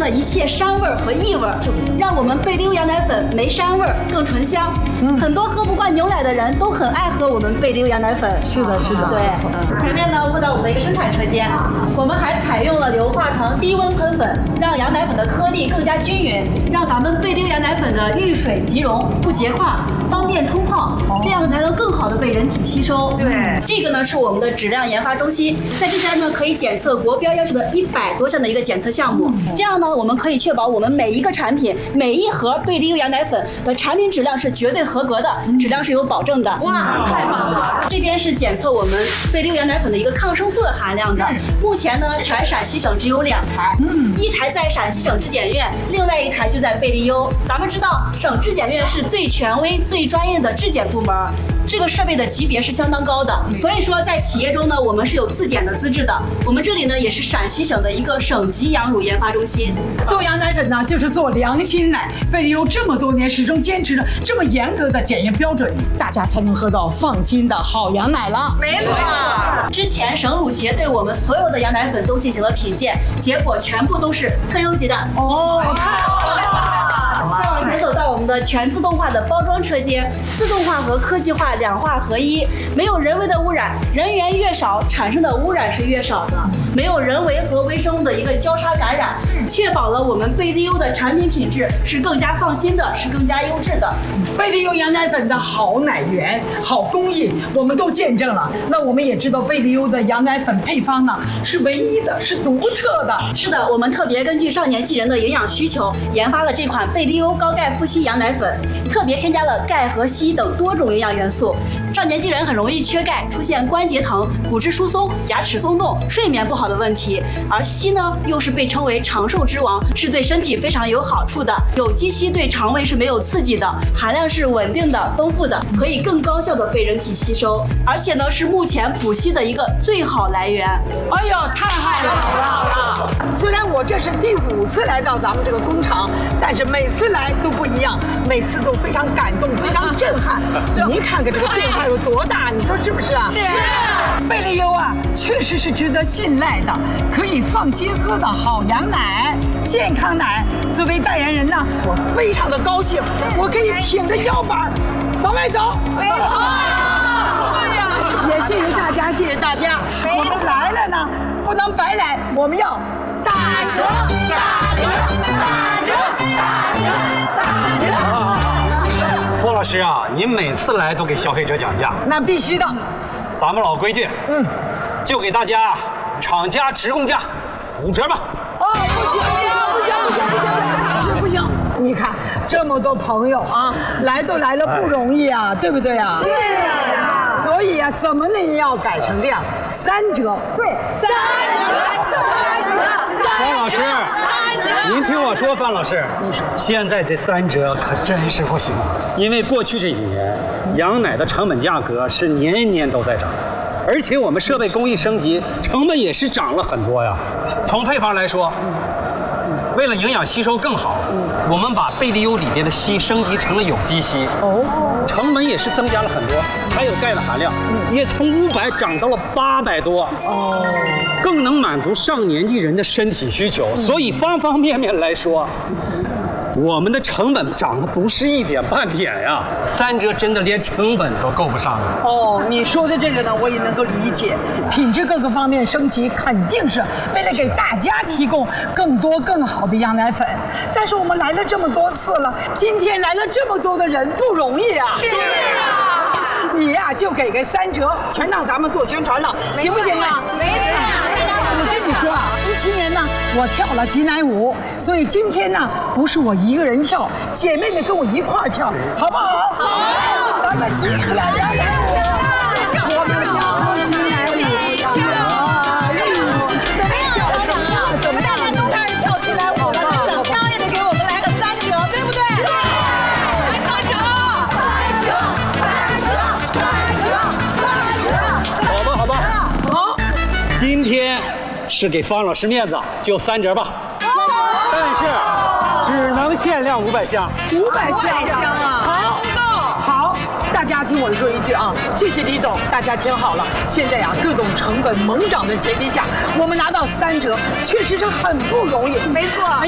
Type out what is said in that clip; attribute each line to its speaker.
Speaker 1: 的一切膻味和异味，让我们贝利优羊奶粉没膻味更醇香。很多喝不惯牛奶的人都很爱喝我们贝利优羊奶粉。
Speaker 2: 是的，是的。
Speaker 1: 对，前面呢，到我们的一个生产车间，我们还采用了硫化糖低温喷粉，让羊奶粉的颗粒更加均匀，让咱们贝利优羊奶粉的遇水即溶，不结块，方便冲泡，这样才能更好的被人体吸收。
Speaker 3: 对，
Speaker 1: 这个呢是我们的质量研发中心，在这边呢可以检测国标要求的100多项的一个检测项目，这样呢我们可以确保我们每一个产品、每一盒贝利优羊奶粉的产品质量是绝对合格的，质量是有保证的。
Speaker 3: 哇，太棒了！
Speaker 1: 这边是检测我们贝利优羊奶粉的一个抗生素的含量的，目前呢全陕西省只有2台，一台在陕西省质检院，另外1台就在贝利优。咱们知道省质检院是最权威、最专业的质检部门，这个设备的级别是相当高的，所以说在企业中呢，我们是有自检的资质的。我们这里呢也是陕西省的一个省级羊乳研发中心。
Speaker 2: 做羊奶粉呢，就是做良心奶。贝利优这么多年始终坚持着这么严格的检验标准，大家才能喝到放心的好羊奶了。
Speaker 3: 没错。
Speaker 1: 之前省乳协对我们所有的羊奶粉都进行了品鉴，结果全部都是特优级的。
Speaker 2: 哦，太好了。
Speaker 1: 再往前走到我们的全自动化的包装车间，自动化和科技化2化合一，没有人为的污染，人员越少，产生的污染是越少的，没有人为和微生物的一个交叉感染，确保了我们贝利优的产品品质是更加放心的，是更加优质的。
Speaker 2: 贝利优羊奶粉的好奶源、好工艺，我们都见证了。那我们也知道贝利优的羊奶粉配方呢是唯一的，是独特的。
Speaker 1: 是的，我们特别根据少年纪人的营养需求，研发了这款贝利优高钙富硒羊奶粉，特别添加了钙和硒等多种营养元素。少年纪人很容易缺钙，出现关节疼、骨质疏松、牙齿松动、睡眠不好的问题，而硒呢又是被称为长寿之王，是对身体非常有好处的。有机硒对肠胃是没有刺激的，含量是稳定的、丰富的，可以更高效的被人体吸收，而且呢是目前补硒的一个最好来源。
Speaker 2: 哎呦，太好了！虽然我这是第5次来到咱们这个工厂，但是每次来都不一样，每次都非常感动，非常震撼。您看看这个变化有多大，你说是不是啊？是。贝利优啊，确实是值得信赖的，可以放心喝的好羊奶、健康奶。作为代言人呢，我非常的高兴，我可以挺着腰板往外走。也谢谢大家，谢谢大家。我们来了呢，不能白来，我们要打折，打折，打折，打折，打折。
Speaker 4: 郭老师啊，您每次来都给消费者讲价，
Speaker 2: 那必须的。
Speaker 4: 咱们老规矩，就给大家厂家直供价5折吧。
Speaker 2: 哦，不行，不行。你看这么多朋友啊，来都来了不容易啊，对不对啊？是啊。所以啊，怎么能要改成这样？3折，对，3折。
Speaker 4: 范老师，您听我说，范老师，现在这3折可真是不行，因为过去这几年，羊奶的成本价格是年年都在涨，而且我们设备工艺升级，成本也是涨了很多呀。从配方来说，为了营养吸收更好，我们把贝利优里边的硒升级成了有机硒，成本也是增加了很多，还有钙的含量也从500涨到了800多，更能满足上年纪人的身体需求。所以方方面面来说，我们的成本涨得不是一点半点呀，3折真的连成本都够不上了。
Speaker 2: 哦，你说的这个呢，我也能够理解，品质各个方面升级，肯定是为了给大家提供更多更好的羊奶粉。但是我们来了这么多次了，今天来了这么多的人，不容易啊。是啊，你呀就给个3折，全当咱们做宣传了，行不行啊？没事。我跟你说啊，17年呢，我跳了挤奶舞，所以今天呢，不是我一个人跳，姐妹们跟我一块儿跳，好不好？好，咱们挤起来，羊奶舞，我们跳挤奶舞，
Speaker 3: 怎么样，校长啊？我们大家都开始跳起来舞了，那怎么样也得给我们来个3折，对不对？对，来3折，3折，3折，3折，3折。
Speaker 4: 好吧，好，今天是给方老师面子，就3折吧。但是只能限量500箱。
Speaker 2: 500箱啊！好，大家听我说一句啊，谢谢李总，大家听好了。现在啊，各种成本猛涨的前提下，我们拿到3折，确实是很不容易。
Speaker 3: 没错。